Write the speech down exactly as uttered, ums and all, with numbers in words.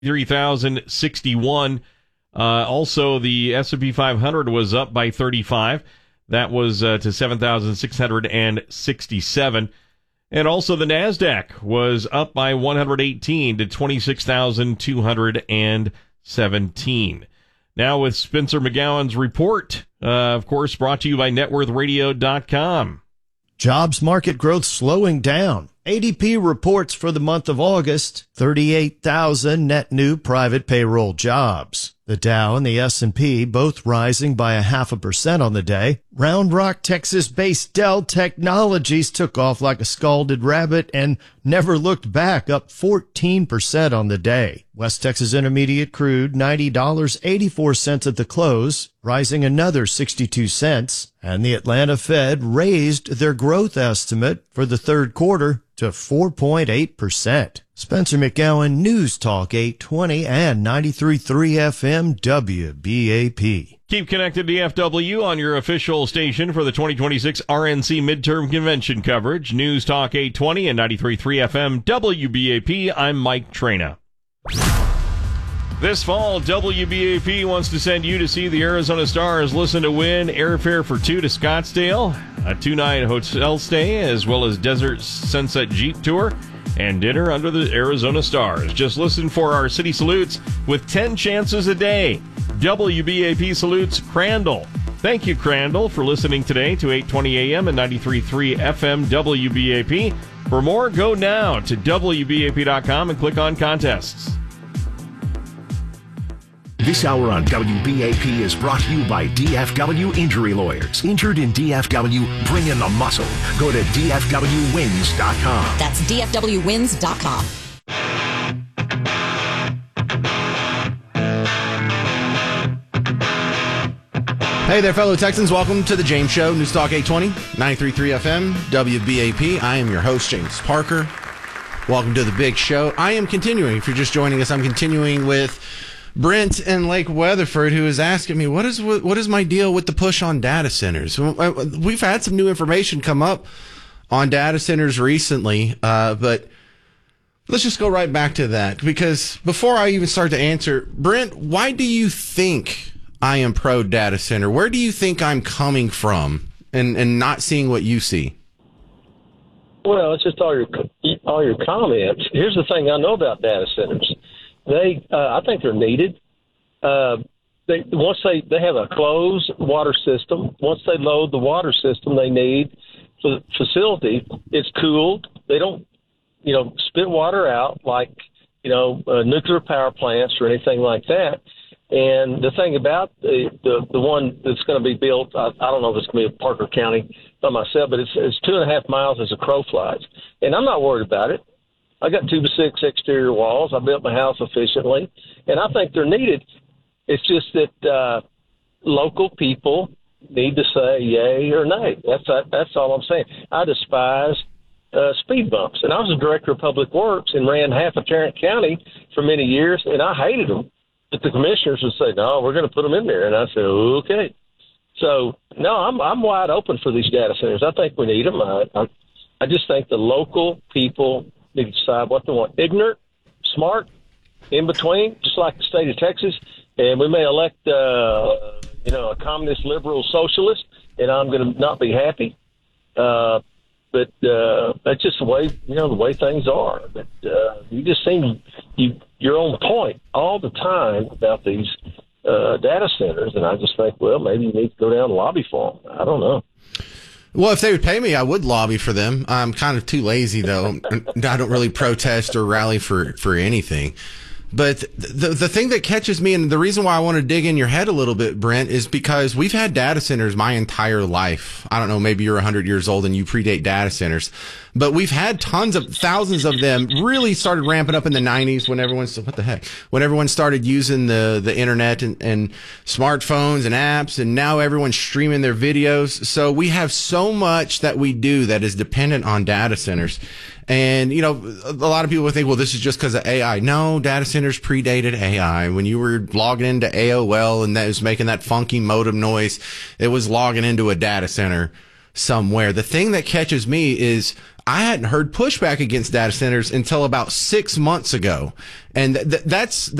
three thousand sixty-one. Uh, also, the S and P five hundred was up by thirty-five. That was uh, to seven thousand six hundred sixty-seven. And also the NASDAQ was up by one hundred eighteen to twenty-six thousand two hundred seventeen. Now with Spencer McGowan's report, uh, of course, brought to you by net worth radio dot com. Jobs market growth slowing down. A D P reports for the month of August, thirty-eight thousand net new private payroll jobs. The Dow and the S and P both rising by a half a percent on the day. Round Rock, Texas-based Dell Technologies took off like a scalded rabbit and never looked back, up fourteen percent on the day. West Texas Intermediate crude, ninety dollars and eighty-four cents at the close, rising another sixty-two cents. And the Atlanta Fed raised their growth estimate for the third quarter to four point eight percent. Spencer McGowan, News Talk eight twenty and ninety-three point three F M W B A P. Keep connected to D F W on your official station for the twenty twenty-six R N C Midterm Convention coverage. News Talk eight twenty and ninety-three point three F M W B A P. I'm Mike Trena. This fall, W B A P wants to send you to see the Arizona Stars. Listen to win airfare for two to Scottsdale, a two-night hotel stay, as well as Desert Sunset Jeep Tour, and dinner under the Arizona Stars. Just listen for our city salutes with ten chances a day. W B A P salutes Crandall. Thank you, Crandall, for listening today to eight twenty A M and ninety-three point three F M W B A P. For more, go now to W B A P dot com and click on contests. This hour on W B A P is brought to you by D F W Injury Lawyers. Injured in D F W? Bring in the muscle. Go to D F W wins dot com. That's D F W wins dot com. Hey there, fellow Texans. Welcome to the James Show, News Talk eight twenty, ninety-three point three F M, W B A P. I am your host, James Parker. Welcome to the big show. I am continuing, if you're just joining us, I'm continuing with Brent in Lake Weatherford, who is asking me, what is what is my deal with the push on data centers? We've had some new information come up on data centers recently, uh, but let's just go right back to that. Because before I even start to answer, Brent, why do you think I am pro data center? Where do you think I'm coming from and, and not seeing what you see? Well, it's just all your all your comments. Here's the thing I know about data centers. They, uh, I think they're needed. Uh, they once they, they have a closed water system. Once they load the water system they need for the facility, it's cooled. They don't, you know, spit water out like, you know, uh, nuclear power plants or anything like that. And the thing about the the, the one that's going to be built, I, I don't know if it's going to be in Parker County by myself, but it's, it's two and a half miles as a crow flies. And I'm not worried about it. I got two by six exterior walls. I built my house efficiently, and I think they're needed. It's just that uh, local people need to say yay or nay. That's that's all I'm saying. I despise uh, speed bumps, and I was a director of public works and ran half of Tarrant County for many years, and I hated them. But the commissioners would say, "No, we're going to put them in there," and I said, "Okay." So no, I'm I'm wide open for these data centers. I think we need them. I I, I just think the local people need to decide what they want. Ignorant, smart, in between, just like the state of Texas. And we may elect, uh, you know, a communist, liberal, socialist, and I'm going to not be happy. Uh, but uh, that's just the way, you know, the way things are. But uh, you just seem you you're on point all the time about these uh, data centers, and I just think, well, maybe you need to go down and lobby for them. I don't know. Well, if they would pay me, I would lobby for them. I'm kind of too lazy, though. I don't really protest or rally for, for anything. But the the thing that catches me, and the reason why I want to dig in your head a little bit, Brent, is because we've had data centers my entire life. I don't know, maybe you're one hundred years old and you predate data centers. But we've had tons of, thousands of them, really started ramping up in the nineties when everyone, what the heck, when everyone started using the, the internet and, and smartphones and apps, and now everyone's streaming their videos. So we have so much that we do that is dependent on data centers. And, you know, a lot of people would think, well, this is just because of A I. No, data centers predated A I. When you were logging into A O L and that was making that funky modem noise, it was logging into a data center somewhere. The thing that catches me is I hadn't heard pushback against data centers until about six months ago. And th- that's